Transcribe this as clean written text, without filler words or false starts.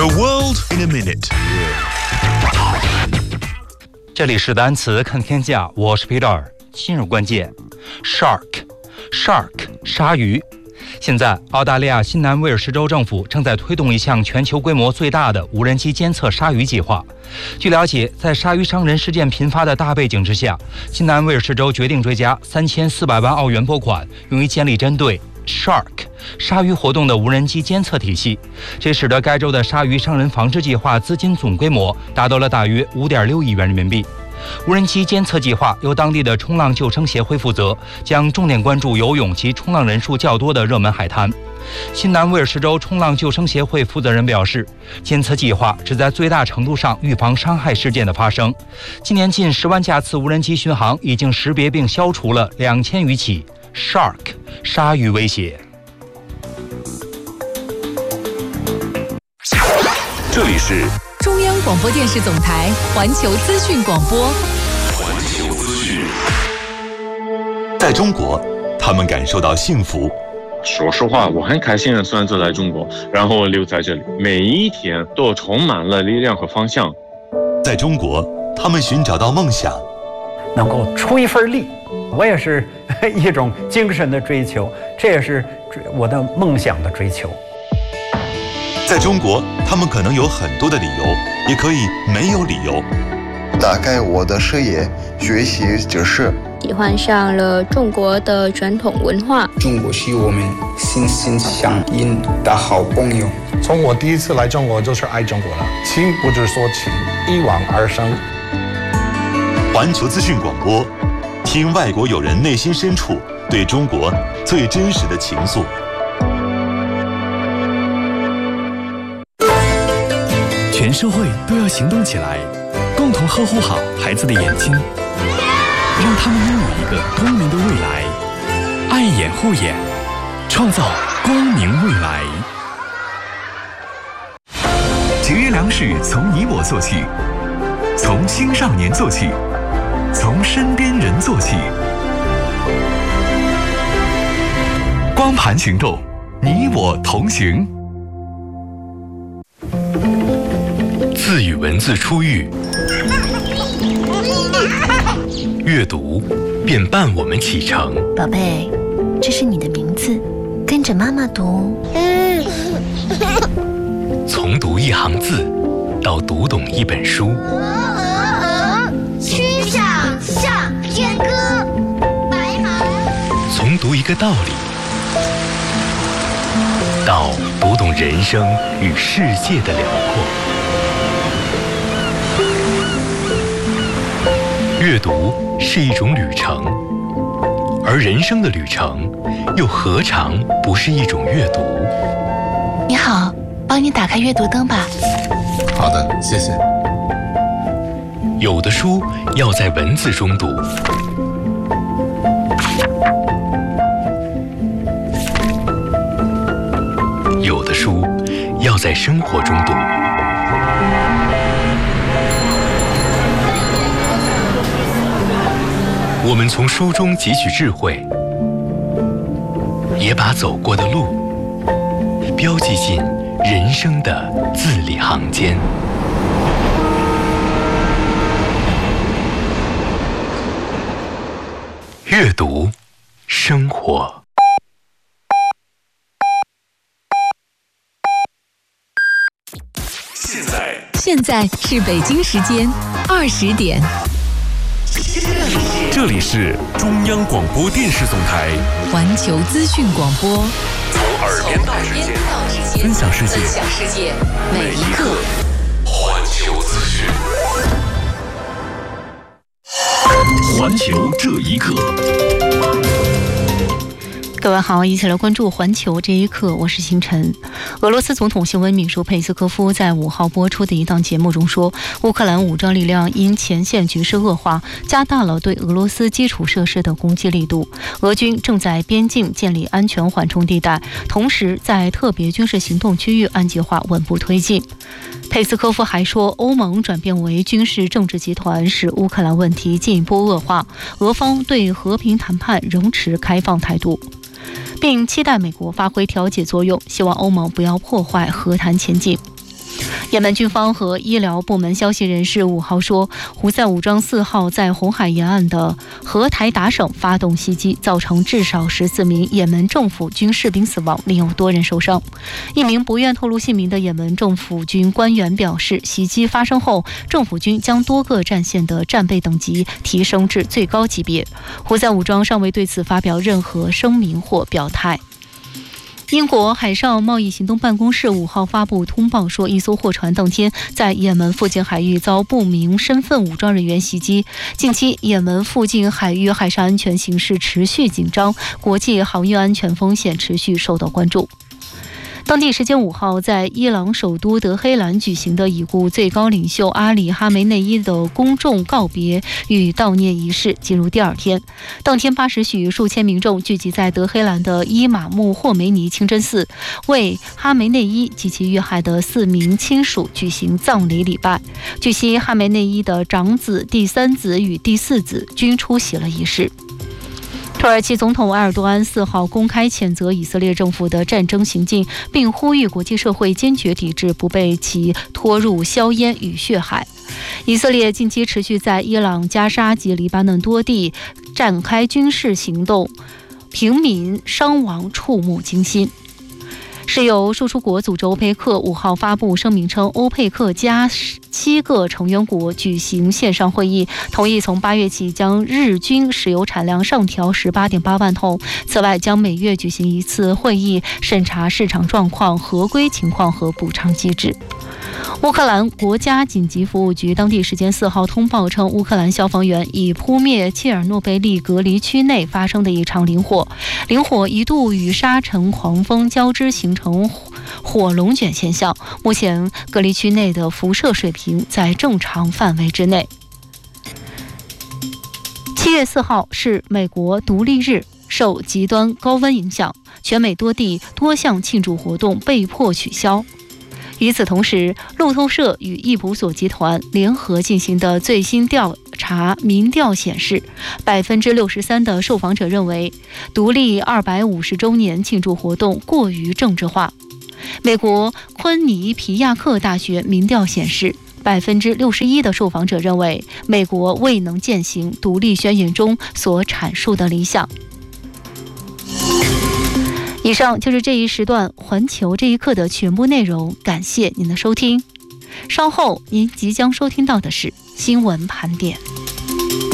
The world in a minute。 这里是单词看天下，我是 Peter。今日关键 Shark 鲨鱼。现在，澳大利亚新南威尔士州政府正在推动一项全球规模最大的无人机监测鲨鱼计划。据了解，在鲨鱼伤人事件频发的大背景之下，新南威尔士州决定追加3400万澳元拨款，用于建立针对 Shark 鲨鱼活动的无人机监测体系，这使得该州的鲨鱼伤人防治计划资金总规模达到了大约5.6亿元人民币。无人机监测计划由当地的冲浪救生协会负责，将重点关注游泳及冲浪人数较多的热门海滩。新南威尔士州冲浪救生协会负责人表示，监测计划旨在最大程度上预防伤害事件的发生。今年近10万架次无人机巡航已经识别并消除了2000余起 Shark 鲨鱼威胁。 这里是中央广播电视总台环球资讯广播。 环球资讯。在中国，他们感受到幸福。 说实话，我很开心的选择来中国，然后留在这里，每一天都充满了力量和方向。 在中国，他们寻找到梦想， 能够出一份力，我也是一种精神的追求，这也是我的梦想的追求。 在中国，他们可能有很多的理由，也可以没有理由。 打开我的视野，学习知识， 喜欢上了中国的传统文化。 中国是我们心心相印的好朋友。 从我第一次来中国就是爱中国了，情不是说情，一往而生。 环球资讯广播，听外国友人内心深处对中国最真实的情愫。 全社会都要行动起来，共同呵护好孩子的眼睛，让他们拥有一个光明的未来。爱眼护眼，创造光明未来。 节约粮食从你我做起，从青少年做起，从身边人做起。光盘行动，你我同行。 字与文字初遇，阅读便伴我们启程。 宝贝，这是你的名字，跟着妈妈读。 从读一行字到读懂一本书， 曲项向天歌，白马。 从读一个道理到读懂人生与世界的辽阔。阅读是一种旅程，而人生的旅程又何尝不是一种阅读？ 你好，帮你打开阅读灯吧。 好的，谢谢。 有的书要在文字中读，有的书要在生活中读。我们从书中汲取智慧，也把走过的路标记进人生的字里行间。阅读，生活。 现在是北京时间20点。 这里是中央广播电视总台环球资讯广播， 从耳边到指尖，分享世界， 每一刻。 环球资讯，环球这一刻。 各位好，一起来关注环球这一刻，我是星辰。俄罗斯总统新闻秘书佩斯科夫在5号播出的一档节目中说，乌克兰武装力量因前线局势恶化，加大了对俄罗斯基础设施的攻击力度。俄军正在边境建立安全缓冲地带，同时在特别军事行动区域按计划稳步推进。佩斯科夫还说，欧盟转变为军事政治集团，使乌克兰问题进一步恶化，俄方对和平谈判仍持开放态度，并期待美国发挥调解作用，希望欧盟不要破坏和谈前景。 也门军方和医疗部门消息人士5号说，胡塞武装4号在红海沿岸的荷台达省发动袭击，造成至少14名也门政府军士兵死亡，另有多人受伤。一名不愿透露姓名的也门政府军官员表示，袭击发生后，政府军将多个战线的战备等级提升至最高级别。胡塞武装尚未对此发表任何声明或表态。英国海上贸易行动办公室5号发布通报说，一艘货船当天在也门附近海域遭不明身份武装人员袭击。近期也门附近海域海上安全形势持续紧张，国际航运安全风险持续受到关注。当地时间5号，在伊朗首都德黑兰举行的已故最高领袖阿里·哈梅内伊的公众告别与悼念仪式进入第2天。当天8时许，数千民众聚集在德黑兰的伊玛目霍梅尼清真寺，为哈梅内伊及其遇害的4名亲属举行葬礼礼拜。据悉，哈梅内伊的长子、第3子与第4子均出席了仪式。土耳其总统埃尔多安4号公开谴责以色列政府的战争行径，并呼吁国际社会坚决抵制，不被其拖入硝烟与血海。以色列近期持续在伊朗、加沙及黎巴嫩多地展开军事行动，平民伤亡触目惊心。石油输出国组织欧佩克5号发布声明称，欧佩克加7个成员国举行线上会议，同意从8月起将日均石油产量上调18.8万桶。此外，将每月举行1次会议，审查市场状况、合规情况和补偿机制。乌克兰国家紧急服务局当地时间4号通报称，乌克兰消防员已扑灭切尔诺贝利隔离区内发生的一场林火，林火一度与沙尘狂风交织，形成火龙卷现象。目前隔离区内的辐射水平在正常范围之内。7月4号是美国独立日，受极端高温影响，全美多地多项庆祝活动被迫取消。与此同时，路透社与易普索集团联合进行的最新调查民调显示，63%的受访者认为独立250周年庆祝活动过于政治化。美国昆尼皮亚克大学民调显示，61%的受访者认为美国未能践行独立宣言中所阐述的理想。以上就是这一时段环球这一刻的全部内容，感谢您的收听。稍后您即将收听到的是新闻盘点。